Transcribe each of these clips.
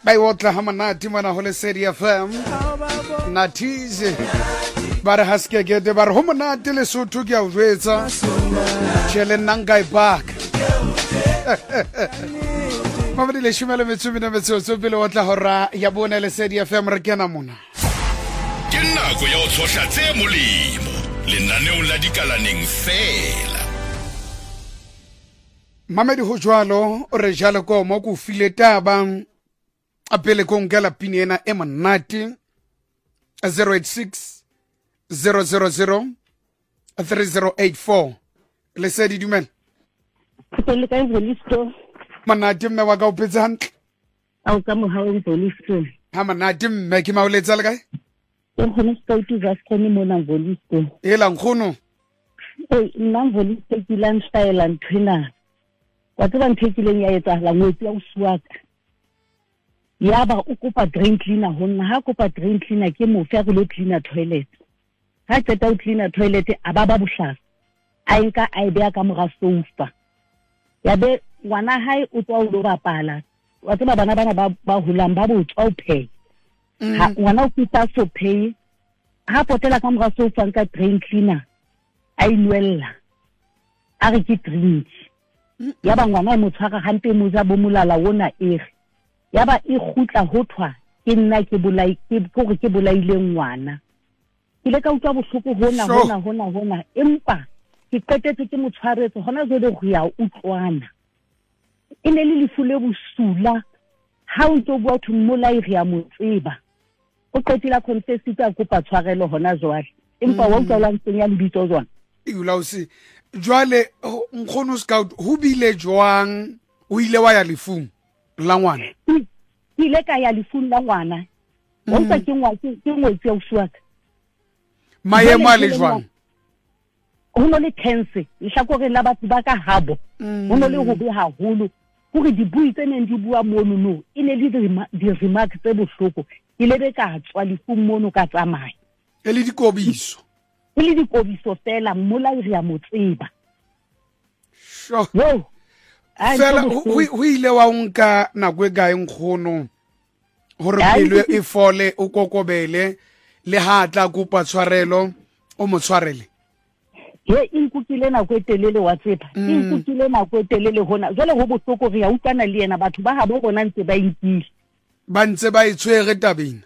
I wotla hamanati mana hole seri FM natize bare haske gete bare ho monate le sotho ke a o jwetsa tshele nanga e back mamadi le shumele metsumina metso pele wotla hora ya bona le seri FM re kena mona ke nako ya o tsohla tse molemo lenaneo la dikalaneng fela mamedi ho jwalo o re jalo ko mo ku file taba a pele ko ngela pinena e monate 086 000 3084 le se di dumela le ka Volisto manate mme wa ka o petse hantle au ka mohaong Volisto ha manate mme ke mauletsa le kae ke khona scout za skone mona Volisto ela nkgono nna Volisto ke lifestyle and trainer wa tseba nthekileng ya etsa la ngwetsi ya usuaka yaba o kopa drain cleaner ho nna ha kopa drain cleaner ke mo fa go lo cleaner toilet ha qeta o cleaner toilet a ba bohlasa a nka a e bea ka mora sofa yabe ngwana hae o tswa o lo bapala wa tseba bana ba hulang ba botswa o phe ha ngwana o fita so phe ha potela ka mora sofa nka drain cleaner a inwella a re ke drink yaba ngwana mo tshwara hampe mo ja bo molala wona yaba e khutla ho thwa ke nna ke bolaile ngwana ke le ka utlwa bohloko hona empa ke qetetse ke motshwaretse hona jole go ya utlwana e ne le lefule bosula ha o tlo bua thu molai re ya motseba o qetila confess tsa kopa tshwarelo hona jwale empa wa utlwa ntseng ya lebitso jwana iulausi jwale nkgono scout ho bile jwang o ile wa ya lefung la ngwana ke ile ka ya lefung la ngwana o tsa ke ngwetsi ya usuaka maemo a le jwang ho no le tense lehlakore la batho ba ka habo ho no le ho be haholo hore dibui tse neng di bua mono no e ne le di remark tse bohloko ke lebe ka tswa lefung mono ka tsamaya e le dikobiso fela mola re ya motseba sure fela ho ile wa nka nako e kae nkgono hore pelo e fole o kokobele le ha tla kopa tshwarelo o mo tshwarele inkukile nako e telele wa tseba inkukile nako e telele hona jwale ho bohloko re ya utlwana le yena batho ba ha bo rona ntse ba inkile ba ntse ba itshwere tabeng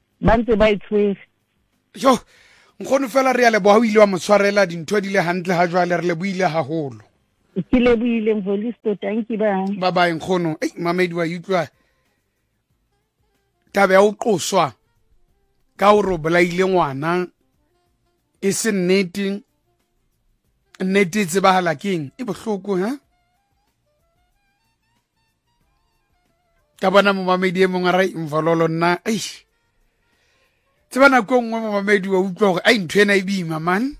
yo nkgono fela re ya le bo ile wa motshwarela dintho di le hantle ha jwale re le buile haholo ke le buile Volisto tanki ba ba nkgono mamedi wa utlwa tabe ya o qoswa ka o ro bolaile ngwana e se nnete tsebahala keng e bohloko ha ka bona momamedi e mongwe ra imvololo nna tsebana ko nngwe momamedi wa utlwa gore ntho ena e boima man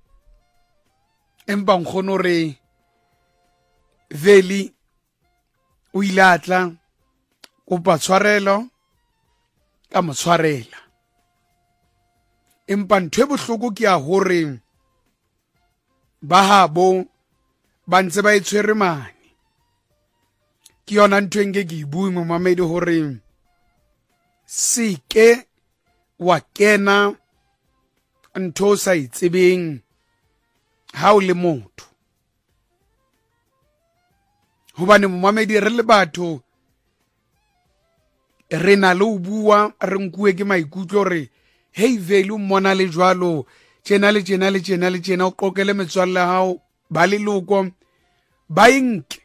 empa nkgono re veli o ile atla kopa tshwarelo ka motshwarela empa ntho e bohloko ke ya hore ba habo ba ntse ba itshwere mane ke yona ntho nke ke bui momamedi hore sike wa kena ntho sa itsebeng ha o le motho hobane momamedi re le batho re na le o bua re nkue ke maikutlo re hey velu mona le jwalo tjena o qoqele metswalle hao ba leloko ba inke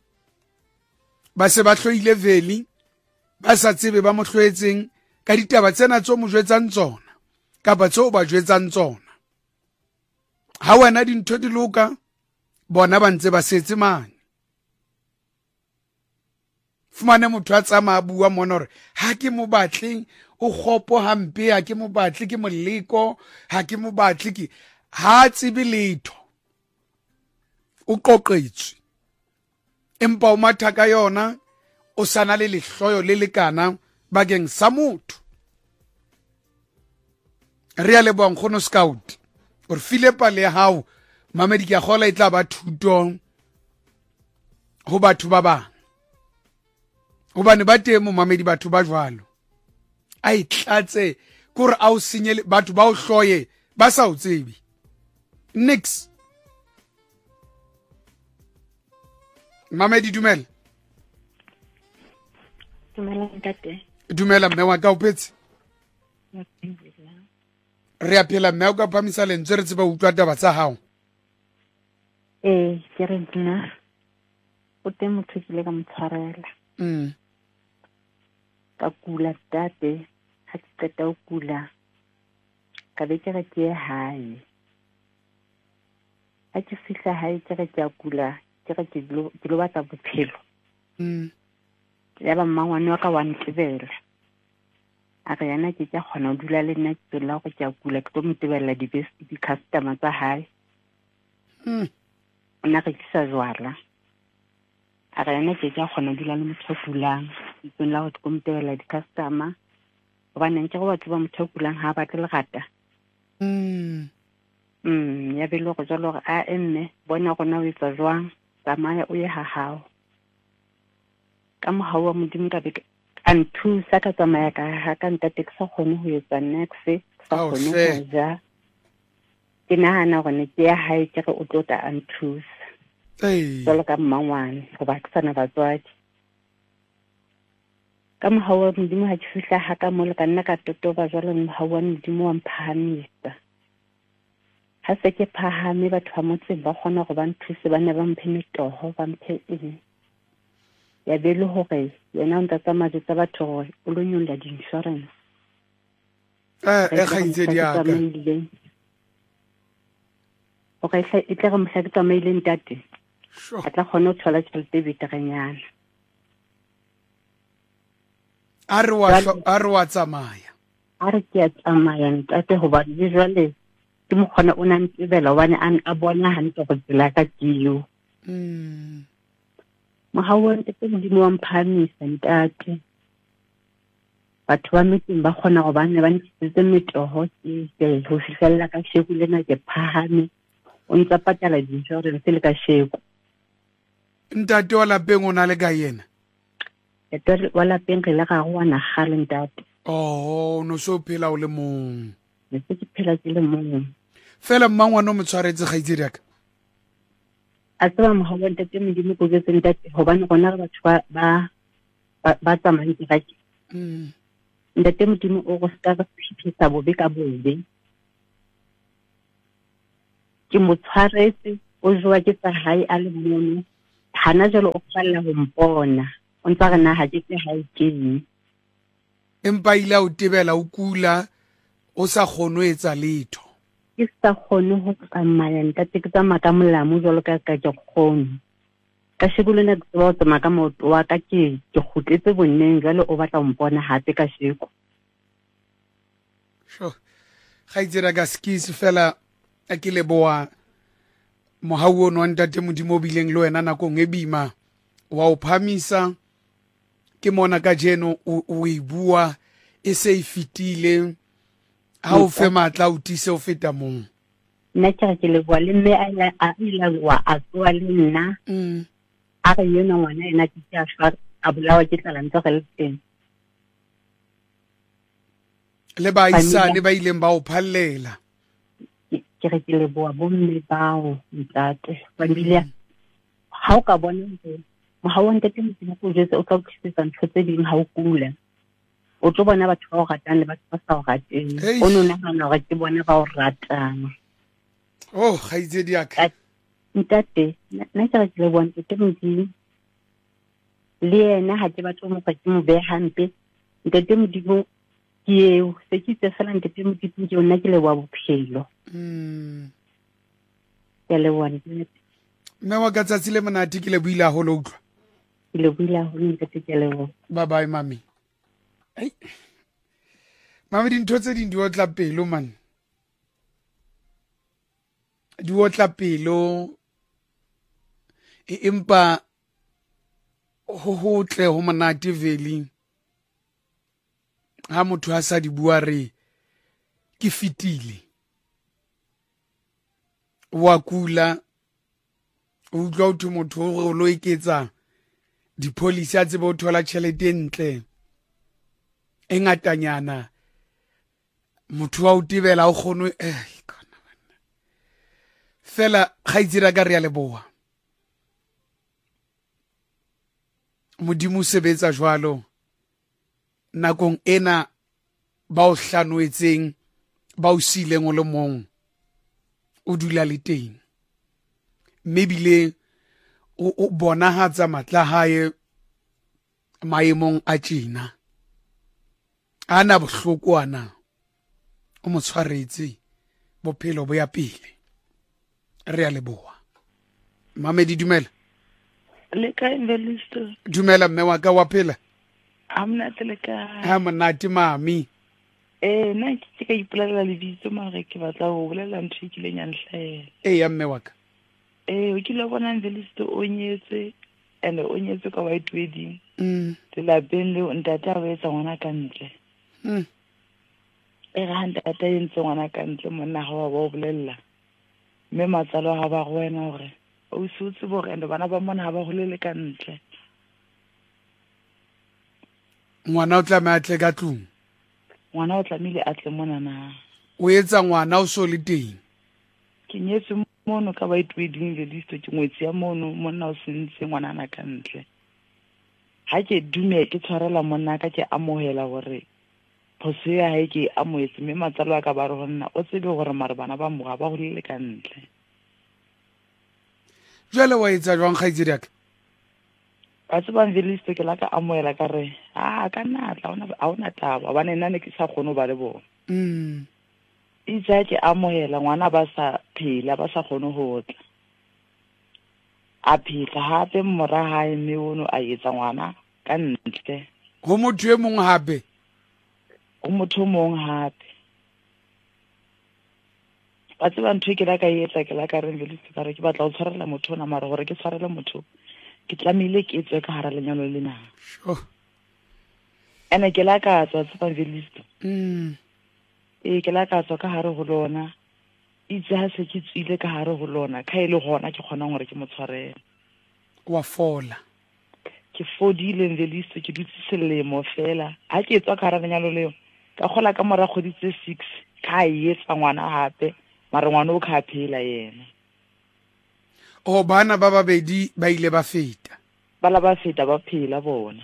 ba se ba hloile veli ba sa tsebe ba mo hloetseng ka ditaba tsena tso mo jwetsang tsona kapa tso ba jwetsang tsona ha wena dintho di loka bona ba ntse ba setse mane fumane motho a tsamaya bua mona hore ha ke mo batle o khopo hampe ha ke mo batle ke moleko ha ke mo batle ke ha tsebe letho o qoqetswe empa o matha ka yona o sana le lehloyo le lekana bakeng sa motho re ya le bonkgono scout o file pale ya hao mamedi ke a gola e tla ba thuto ho batho ba bang gobane ba teng momamedi batho ba jwalo a itlatse kore a o senyele batho ba o hloye ba sa o tsebe nix mamedi dumela dumela mme wa ka o phetse re a phela mme o ka phamisa lentswe re tseba utlwa taba tsa hao ke re nna o teng motho kile ka motshwarela ka kula tate ha ke qeta ho kula ka be ke re ke ye hae ha ke fihla hae ke re ke a kula ke re ke lo batla bophelo ya ba mmangwane wa ka wa ntebela a re yana ke tla kgona ho dula le nna ke tsela go ke a kula ke tlo motebela di-customer tsa hae o na re tlisa jwala a re yana ke tla kgona ho dula le motho o kulang ke tsela go tlo motebela di-customer gobane ke go batho ba motho o kulang ha ba tle lerata ya be le go jalo gore a emme bona gona o etsa jwang tsamaya o ye ha hao ka mohau wa modimo ka be a nthusa ka tsamaya ka ha ka ntate ke sa kgone ho etsa next ke sa kgone ho ja ke nahana gore ne ke ya hae ke re o tlo ta a nthusa jalo ka mmangwane goba ke sana batswadi ka mohau wa modimo ha ke fihla ha ka mo le ka nna ka totoba jalo mohau wa modimo wa mphahamisa ha se ke phahame batho ba motseng ba kgona go ba nthuse ba ne ba mphe metoho ba mphe eng ya be le hore yena o ntsa tsamaya tsa batho gore o lo nyolla di-insurance kgaitsedi ya ka o ka e tla re mohla ke tsamaileng tate a tla kgona ho thola tšhelete e beterenyana a re wa tsamaya a re ke a tsamaya ntate gobane le jwale ke mokgona o na ntebela gobane a bona hantle go tsela ka keo mohau wa ntate modimo wa mphahamisa ntate batho ba metseng ba kgona go bane ba ntlisitse metoho ke go fihlella ka sheku lena ke phahame o ntsa patala di-insurance le ka sheku ntate wa lapeng o na le ka yena ntate wa lapeng re le ga go wana gale ntate no so phela o le mong ne se ke phela ke le mong fela mmangwane o mo tshwaretse kgaitsedi yaka a tseba mohau wa ntate modimo ko jetse ntate gobane gona re batho ba tsamayang kerake ntate modimo o go seka re phiphisa bobe ka bobe ke mo tshwaretse o jowa ke tsa hae a le mono hana jalo o falla go mpona o ntsa re na ha ke tse hae keng empa ile o tebela o kula o sa kgone ho etsa letho ke sa kgone ho tsamaya ntate ke tsamaya ka molamo jalo ka ke kgone ka sheko lena ke tseba ho tsamaya ka maoto wa ka ke kgutletse bonneng jalo o batla ho mpona hape ka sheko kgaitsedi ka skisi fela a ke leboa mohau ono wa ntate modimo o bileng le wena nakong e bima wa o phamisa ke mona ka jeno o e bua e se e fitile ha o fe matla o tise o feta mong nna ke leboa le mme a ile wa a tsoa le nna a re yena ngwana ena ke a shwa a bolawa ke tlala ntse re le teng le baisane ba ileng ba o phallela ke re ke leboa bomme bao ntate ba bile ha o ka bona mohau wa ntate modimo ko jetse o tla o tlisetsa ntho tse ding ha o kula o tlo bona batho ba o ratang le batho ba sa o rateng o no nagana gore ke bona ba o ratang kgaitsedi yaka ntate nna ke re ke leboa ntate modimo le yena ha ke batho mo ke mo beha hampe ntate modimo ke eo se ke itse fela ntate modimo ke yona ke leboa bophelo ke leboa ntate mme wa ka tsatsi le monate ke le buile haholo utlwa ke le buile haholo ntate ke leboa bye bye mami mami dintho tse ding di otla pelo man di otla pelo empa ho hotle ho monate veli ha motho a sa di bua re ke fitile wa kula o utlwa o thwe motho o lo iketsa dipolisi a tsebe o thola tšhelete ntle e ngatanyana motho wa o tibela o kgone fela ga itsira ka re ya leboa modimo o sebetsa jwalo nakong ena ba o hlanoetseng ba o sileng o le mong o dula le teng mme bile o bonahatsa matla hae maemong a tjena ana bohloko ana o mo tshwaretse bophelo bo ya pele re ya leboa Mamedi dumela le ka Invelisto dumela mme wa ka wa phela amna le ka ha monate mami nna ke ka ipolela lebitso mare ke batla ho bolela ntho e kileng ya nhlahela ya mme wa ka o kile bona Invelisto o nyetse ene o nyetse ka white wedding lapeng leo ntate a etsa ngwana ka ntle e ga ntate a entse ngwana ka ntle monna ga wa ba bolella mme matsalo ga ba go wena gore o se o tsebo gore ene bana ba mona ga ba golele ka ntle ngwana o tlameha a tle ka tlung ngwana o tlamehile a tle mona na o etsa ngwana o so le teng ke nyetse mono ka white wedding Invelisto ke ngwetsi ya mono monna o sentse ngwana na ka ntle ha ke dume ke tshwarela monna ka ke amohela gore phoso ya hae ke amoetse mme matsalo a ka ba re gonna o tsebe gore mare bana ba mo ga ba golele ka ntle jwale wa etsa jwang kgaitsedi yaka ba tseba Invelisto ke la ka amohela ka re ka natla a ona taba ba nna ne ke sa kgone ba le bona itse ke amohela ngwana ba sa phela ba sa kgone ho tla a phela hape mmora hae mme ono a etsa ngwana ka ntle go motho e mongwe hape o motho mong hape ba tseba ntho e ke la ka etsa ke la ka re Invelisto ka re ke batla ho tshwarela motho ona mare gore ke tshwarele motho ke tlamehile ke etswe ka hara lenyalo lena ene ke la ka tswa tseba Invelisto ke la ka tswa ka hare ho lona itse ha se ke tswile ka hare ho lona ka ile gona ke kgona gore ke motshwarele wa fola ke fodile Invelisto ke dutse selemo fela ha ke tswa ka hara lenyalo leo ka gola ka mora kgodi tse 6 ka etsa ngwana hape mare ngwana o ka phela yena o bana ba babedi ba ile ba feta bala ba feta ba phela bona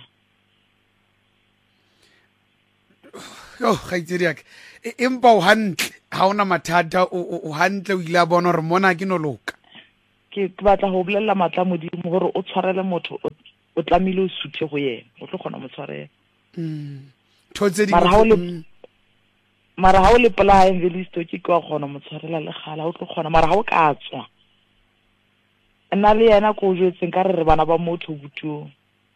kgaitsedi yaka empa o hantle ha ona mathata o hantle o ile a bona gore mona ke no loka ke batla ho bolella matla modimo gore o tshwarele motho o tlamile o suthe go yena o tlo kgona mo tshwarela thotse mara ha o le pola Invelisto ke kwa kgona mo tshwarela le gala o tlo kgona mara ha o ka tswa nna le yena ko jwetseng ka re bana ba motho butuo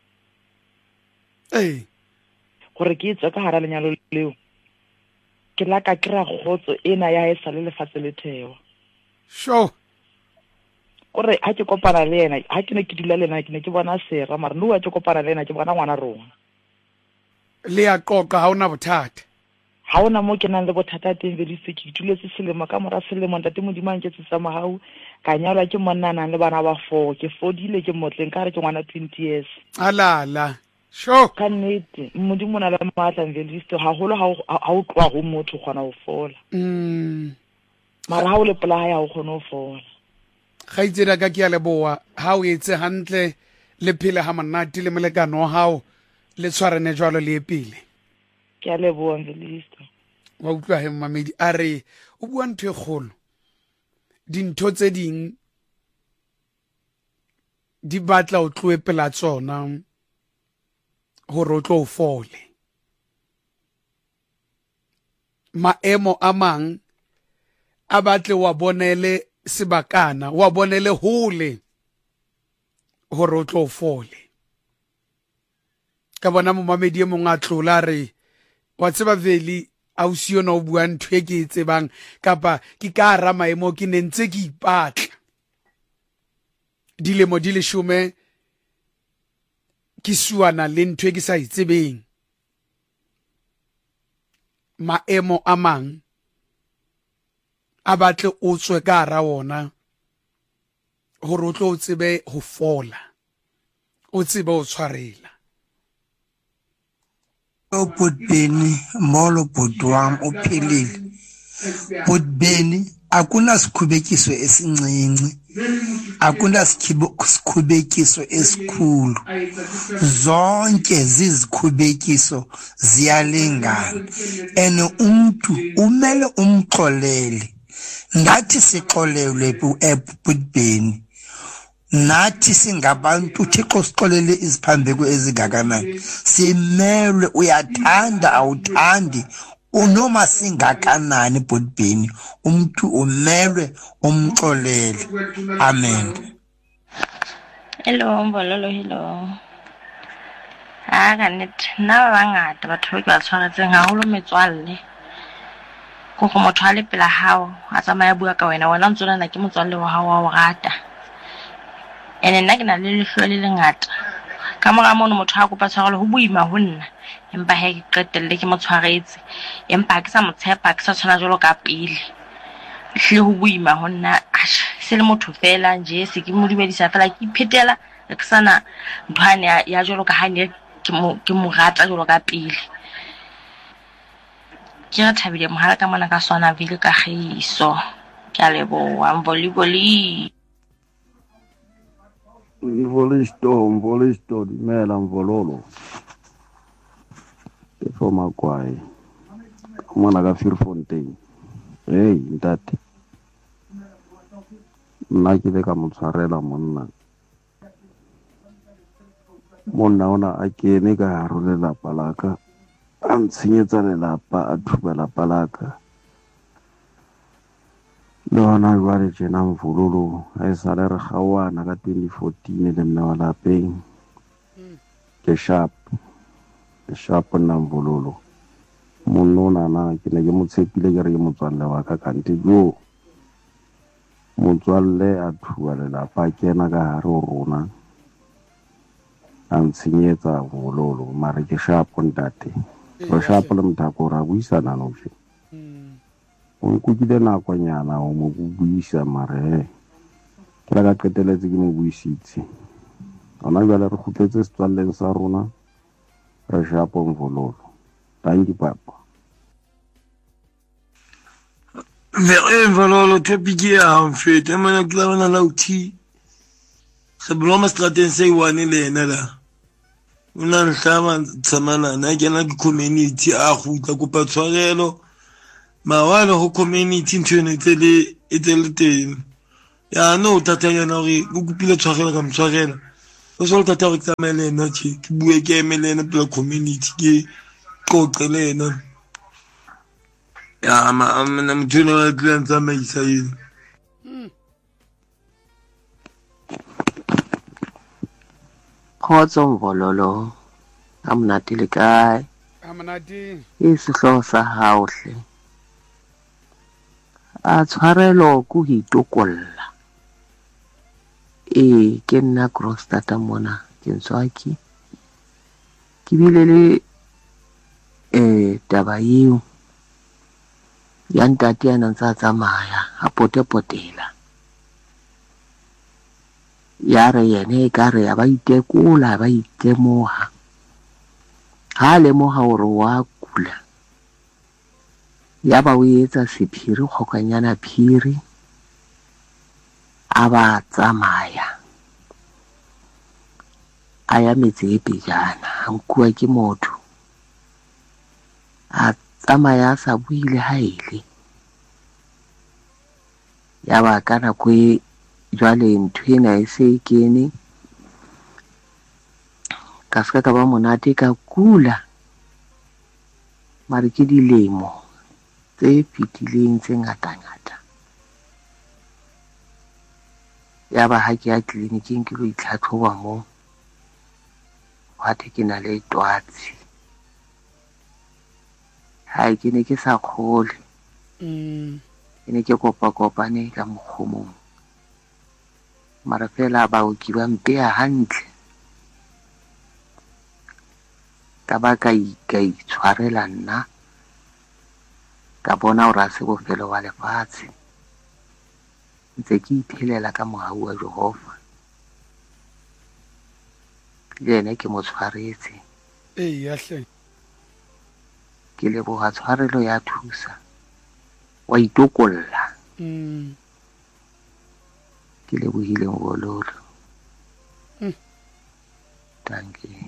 gore ke tswa ka hara lenyalo leo ke la ka kra khotso ena ya esa le lefatshe le thewa gore ha ke kopana le yena ha ke ne ke dula le yena ke ne ke bona sera mara no wa ke kopana le yena ke bona ngwana rona le ya qoqa ha ona bothata ha ona mo ke nang le bothata teng Invelisto ke duletse selemo ka mora selemo ntate modimo a nketse tsa mahau ka nyalwa ke monna nang le bana ba 4 ke fodile ke motleng ka re ke ngwana 20 years alala ka nnete modimo na le maatla Invelisto haholo ha o tloa go motho gona go fola mara ha o le pola ya go kgona go fola ga itsela ka ke ya leboa ha o etse hantle le phele ha monate le molekano wa hao le tshwarene jwalo le pele ke a leboa Invelisto wa utlwa he Mamedi a re o bua ntho e kgolo dintho tse ding di batla o tloe pela tsona gore o tlo o fole maemo a mang a batle wa bonele sebakana wa bonele hole gore o tlo o fole ka bona Momamedi e mongwe a tlola re wa tseba veli ausi yona o bua ntho e ke e tsebang kapa ke ka ra maemo ke ne ntse ke ipatla dilemo di 10 ke suana le ntho e ke sa itsebeng maemo a mang a batle o tswe ka ra wona gore o tlo o tsebe ho fola o tsebe o tshwarela o Potbeni molo bhuti wam uphilile Potbeni akuna sikhubekiso esincinci akuna sikhubekiso esikhulu zonke zizikhubekiso ziyalingana umuntu umele umxolele ngathi sixolelwe ePotbeni nathi singabantu uThixo sixolele iziphambeko ezingakanani simelwe uyathanda awuthandi unoma singakanani Potbeni umuntu umelwe umxolele amen. Hello Mbololo, hello. Gannet na bangata batho ba ke ba tshwanetseng haholo metswalle go motho a le pela hao a tsamaya bua ka wena ntse nna ke motswalle wa hao wa o rata ene nna ke na le lehlo le lengata ka mora mono motho a kopa tshwarelo ho boima ho nna empa he ke qetelle ke mo tshwaretse empa ke sa mo tshepa ke sa tshwana jalo ka pele hle ho boima ho nna se le motho fela nje se ke mo dumedisa fela ke phetela ke sana ntwane ya jalo ka hane ke mo rata jalo ka pele ke ra thabile mohala ka mona ka swana vile ka Kgiso ke a leboha Mboliboli Mvolisto dimela Mvololo ke foma kwae mona ka Firfontein hey ntate nna ke le ka motshwarela monna ona a kene ka haro lelapa laka a ntshenyetsa lelapa a thuba lapa laka lona jwale tjena Mvololo a e sale re gawana ka 2014 le mme wa lapeng ke sharp nna Mvololo monna na ke ne ke mo tshepile ke re ke motswalle wa ka kante jo motswalle a thuba lelapa kena ka hare ho rona a ntshenyetsa Mvololo mare ke sharp ntate o sharp le mthako ra buisana no je o nkukile nakonyana o mo buisa mare ke la ka qeteletse ke mo buisitse ona jwale re khutletse setswalleng sa rona re sharp Mvololo tanki papa Mvololo tepiki ya mfete mana kila wana la uti sebuloma strateng se iwane lena la una nhlama tsamana na kena ke community a khutla kopa tshwarelo mawana ho community ntshwene etele teng ya no tatanya na re go kupile tshwarelo ka mtshwarela o so tata re tsamele na ke bue ke emelena pela community ke qoqelena ya amna mthuna wa client tsamaisa yini Khotso Mvololo amnati le kae amnati isihlo sa hao hle a tshwarelo ku hitokolla ke nna Kroonstad mona ke ntswaki ke bile le taba eo ya ntate ya ntsa tsamaya a potela ya re yene ka re ya ba itekola ba itemoha ha le moha hore wa kula ya ba o etsa sephiri khokanyana phiri a ba tsamaya a ya metse e pejana a nkua ke motho a tsamaya sa buile haile ya ba kana kwe jwale nthwena e se kene ka ska ka ba monate ka kula mare ke dilemo tse fitileng tse ngata ya ba ha ke ya kliniking ke lo itlhatlhoba mo wa ke na le twatsi ha ke ne ke sa khole ke ne ke kopane ka mokgomong mara fela ba o ki ba mpea hantle ka ba ka itshwarela nna ka bona o ra se go felo wa lefatshe ntse ke iphelela ka mohau wa Jehova le ene ke mo tshwaretse ya hle ke leboga tshwarelo ya thusa wa itokolla ke lebogile Mbololo thank you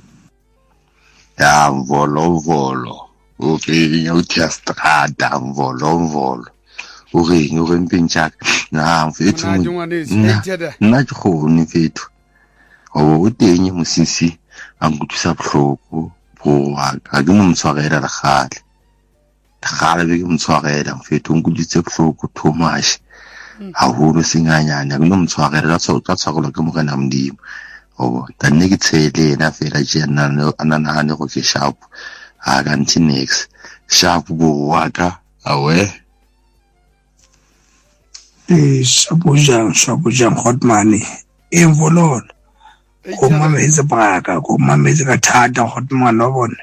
ya Mvolo o reng o thestrada Mvolo o reng o mpintshaka na mfethu nna ke khone mfethu o teng mosisi a ngutisa bohloko bo ka ke motshwarela la gale be ke motshwarela mfethu nguditse bohloko Thomas ha holo singanyana ke no motshwarela tsa tshwarelo ke morena Modimo ta nne ke tshele na fela jena anana go ke sharp a ka nti next sharp bo waka awe Shapojang Hotman Mvololo kuma meze baka kuma meze ka thata Hotman wa bona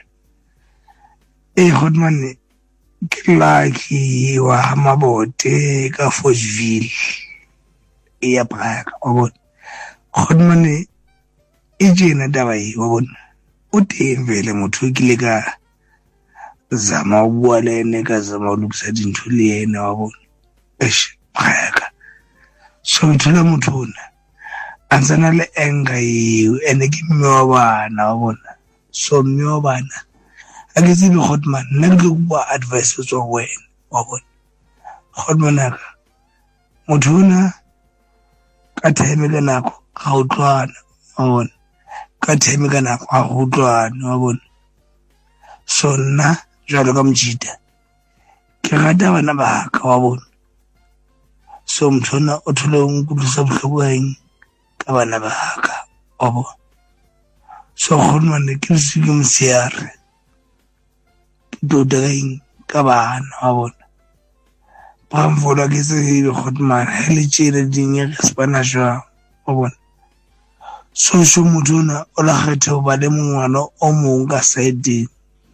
Hotman ke like wa Mabote ka Fochville ya baka wa bona Hotman ejena taba yi wa bona o teng vele motho kile ka zama o bua le ene ka zama o lokisa dintho le ene wa bona baka so ithola motho ona antsana le enga yiwe ene ke mme wa bana wa bona so mme wa bana a ke tsebe Hotman nna ke bua advice tswa wena wa bona Hotman aka motho ona ka time ka nako ga o tlwana wa bona ka time ka nako ga o tlwana wa bona so nna jalo ka mjita ke rata bana ba ka wa bona so mthona o thola ngudisa bohlokwaeng ka bana ba ka wa bona so Hotman ke sike msiare do daing ka bana wa bona ba mvola ke se Hotman hele tshele dinge re spana jwa wa bona so motho o la kgetha ba le mongwana o mong ka side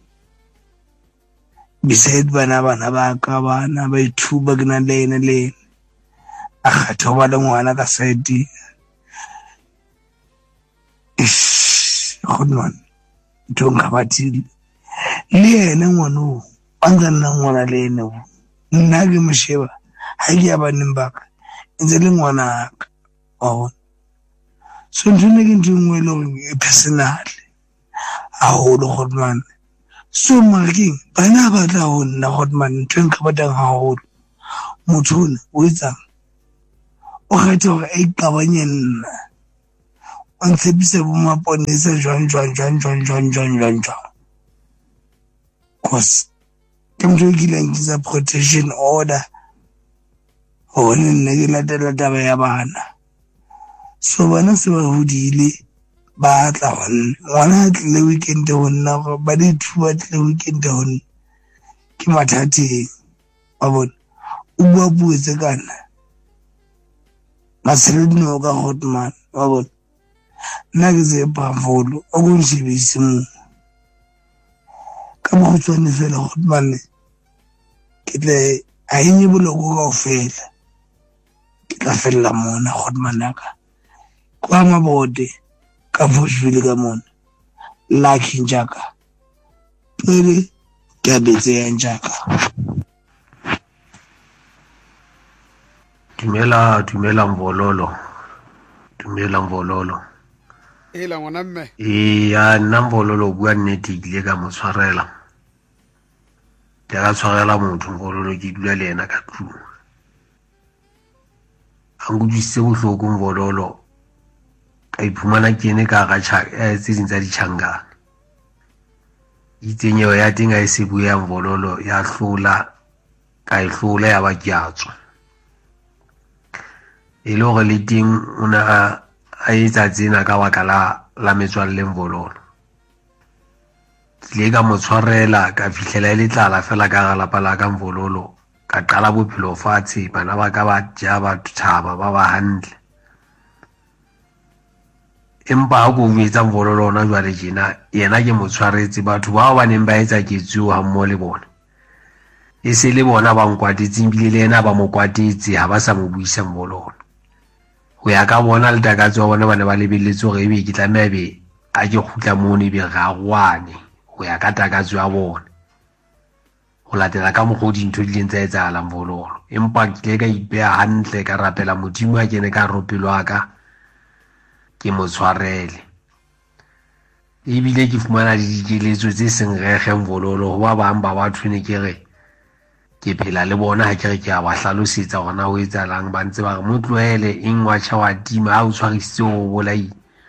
beside bana ba ka bana ba ithuba ke na le a kgetha ba le ngwana ka side Hotman donga bathi le ene ngwana o bangana ngwana le ene nna ke mosheba ha ke ya baneng baka ntse le ngwana ka wa so ntune ke ntungwe le personal a holo Hotman so marking bana ba tla ho nna Hotman ntwe ka batang ha holo motho o etsa o kgetha hore a iqabanye nna o ntshepise bo maponesa jwang cause ke motho ke ileng ke protection order ho nne ke latela taba ya bana so bana se ba hodile ba tla honna ngwana tle weekend ho nna ba di thuba tle weekend ho nna ke mathate wa bona o bua buetse kana maselino ka Hotman wa bona nna ke se Bravolo o go nshebise mo ka mo tsone fela Hotman ke tle a yenye boloko ka ofela ke tla fella mona Hotman aka kwa Mabote ka Fochville ka mona lucky njaka pele ke abetse ya njaka dumela Mvololo la ngwana mme ya nna Mvololo bua nnete ile ka motshwarela ka tshwarela motho Mvololo ke dula le ena ka tlung a ngudise bohloko Mvololo ka iphumana ke ene ka ga tse ding tsa ditshangana itsenyeho ya teng a e se bua Mvololo ya hlola ka ihlola ya ba ke atswa e le gore le teng ona a etsa tsena ka baka la metswalle Mvololo le ka motshwarela ka fihlela le tlala fela ka ga lapa la ka Mvololo ka qala bophelo fatshe bana ba ka ba ja ba thaba ba ba hantle empa ha go metsa Mvololo ona jwale jena yena ke motshwaretse batho bao ba neng ba etsa ketso ha mmo le bona e se le bona ba nkwatetse bile le yena ba mo kwatetse ha ba sa mo buisa Mvololo ho ya ka bona le takatso wa bona ba ne ba lebelletse gore ebe ke tlameha be a ke khutla mone be ga gwane go ya ka takatso ya bona go latela ka mogodi dintho di leng tsa etsahalang Mvololo. Empa ke ka ipeya hantle ka rapela modimo a kene ka ropelo aka ke mo tshwarele. Ebile ke fumana le dikeletso tse seng rege Mvololo, ho ba bang ba batho ne ke re ke phela le bona ha ke re ke a ba hlalosetsa gona ho etsahalang, ba ntse ba re mo tlohele eng wa tjha wa tima ha o tshwarisitse o bolai.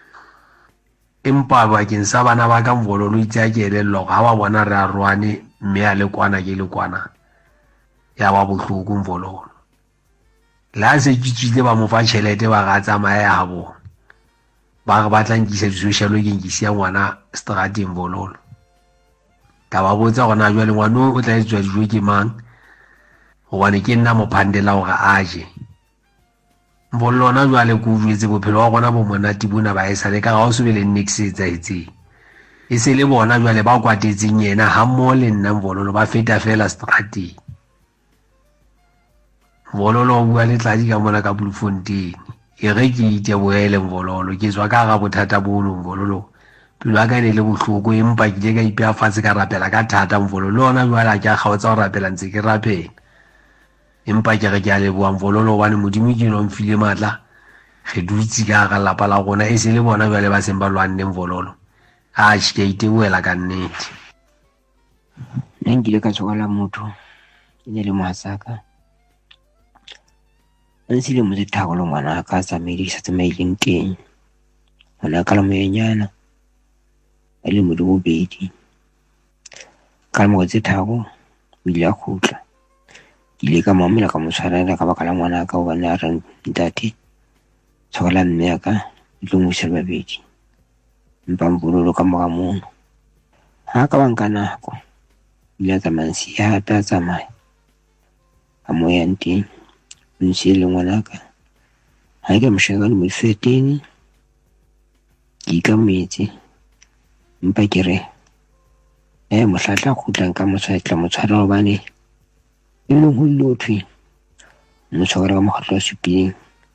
Empa bakeng sa bana ba ka Mvololo itse a ke elellwa ha ba bona re a rwane mme a le kwana ke le kwana ya ba bohloko Mvololo. La se ke tswile ba mo fa tjhelete ba ga tsamaya ya bo ba re batla nkisa social working ke sia ngwana strateng Mvololo. Ka ba botsa gona jwale ngwana o tla etswa dijo ke mang gobane ke nna mo phandela gore a je. Mvololo na jwale ko jwetse bophelo wa gona bo monate bona ba e sale ka ga o se be le nix etsaetseng. E se le bona jwale ba kwatetseng yena ha mmoho le nna Mvololo ba feta fela strateng. Mvololo o bua le tladi ka mona ka Bloemfontein. E re ke iteboele Mvololo, ke tswa ka ga bothata bono Mvololo. Pelo ya ka ne le bohloko empa ke ile ka ipeya fatshe ka rapela ka thata Mvololo. Ona jwale a ke a kgaotsa go rapela ntse ke rapela. Empa ke re ke a leboha Mvololo hobane modimo ke no mfile matla. Re dutse ka ga lapa la rona e se le bona jwale ba seng ba lwanne Mvololo. A ke a iteboela ka nnete. Nna nkile ka tshwala motho e ne le mohatsaka. Nsile mo Thabo lo ngwana ka tsamaile sa tsamaileng teng. Hona ka la moyenyana a le mo bobedi. Ka mo tse Thabo ile a khutla. Ile ka mamela ka mo tshwarela ka baka la ngwana ka o bana re ntate. Tshwala mme ya ka le mo se babedi. Mpa Mvololo ka moga mono. Ha ka banka nako ile tsamansi ya ta tsamaya. A mo ya nteng nsile ngwanaka ha ke mshaka le mo feteng ke ka metse mpa ke re mohlatla khutlang ka motshwatla motshwara wa bane e le ho lothwe motshwara wa mokgatlo wa supileng.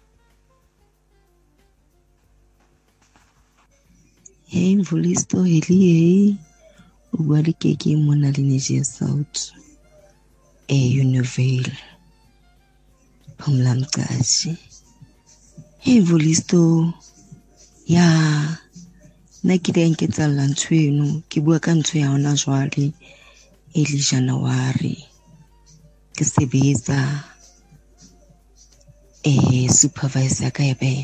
Mvulisto heli o bua le keke mona le Niger South Univale Phumla Mqashi. Mvulisto ya nna ke teng ke tsalla ntho eno ke bua ka ntho ya hona jwale e le January ke sebetsa supervisor ka ebe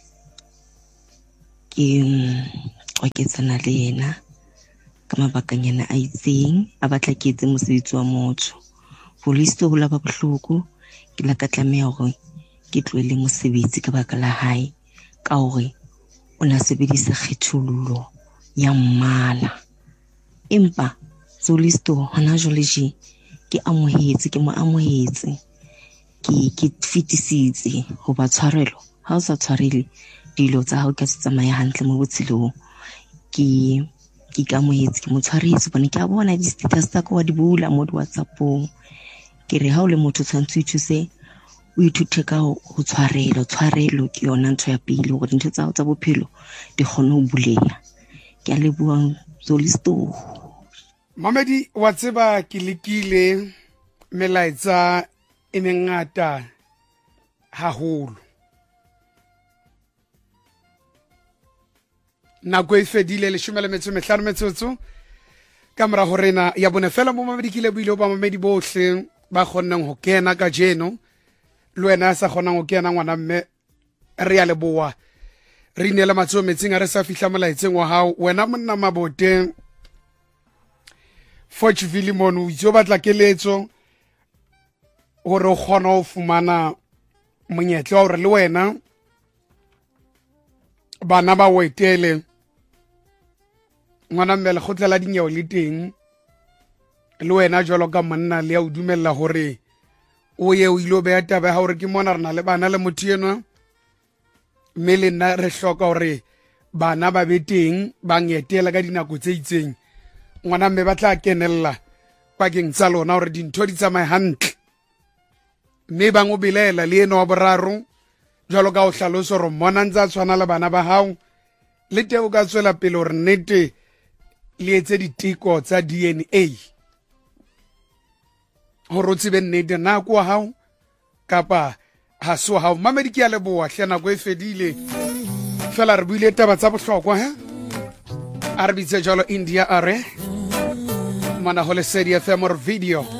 ke tsana le yena ka mabakanyana a itseng a batla ke etse mosebetsi wa motho. Mvulisto ho la ba bohloko ke la ka tlameha hore ke tlohele mosebetsi ka baka la hae ka hore o na sebedisa kgethollo ya mmala. Empa Mvulisto hona jwale ke amohetse ke mo amohetse ke fitisitse ho ba tshwarelo ha o sa tshwarele dilo tsa hao ka se tsamaya hantle mo botshelong. Ke ka amohetse ke mo tshwaretse bone ke a bona di status tsa ka wa di bula mo WhatsApp-ong. Ke re ha o le motho tshwantse o thuse o ithute ka ho tshwarelo ke yona ntho ya pele hore dintho tsa tsa bophelo di kgone ho buleha. Ke a leboha Mvulisto. Mamedi wa tseba ke lekile melaetsa e mengata haholo. Nako e fedile 15 metsotso ka mora horena ya bone fela mo Mamedi ke lebile ba Mamedi bohle ba khonnang ho kena ka jeno le wena sa khonang ho kena ngwana mme re ya leboa re inela matso metsing a re sa fihla molaetseng wa hao wena monna Mabote Forgeville mono itse batla keletso hore o khona ho fumana monyetla hore le wena bana ba wetele ngwana mmele go tlela dinyewe le teng le wena jwalo ka monna le ya o dumella hore o ye o ilo beya taba ha hore ke mona rena le bana le motho enwa mme le nna re hloka hore bana ba be teng ba ngetela ka dinako tse itseng ngwana mme ba tla kenella pakeng tsa lona hore dintho di tsamaye hantle mme ba ngo belela le eno wa boraro jwalo ka o hlalosa hore mona ntse a tshwana le bana ba hao le te o ka tswela pele gore nnete le etse diteko tsa DNA gore o tsebe nnete na kwa hao kapa ha so hao. Mamedi ke a leboa hle nako e fedile fela re buile taba tsa bohlokwa he a re bitse jalo India are mana hole Lesedi FM or video